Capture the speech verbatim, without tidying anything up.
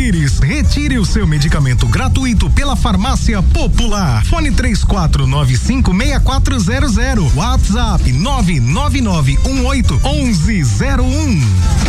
Tamires. Retire o seu medicamento gratuito pela Farmácia Popular. Fone três quatro nove cinco seis quatro zero zero. WhatsApp nove nove nove um oito um um zero um.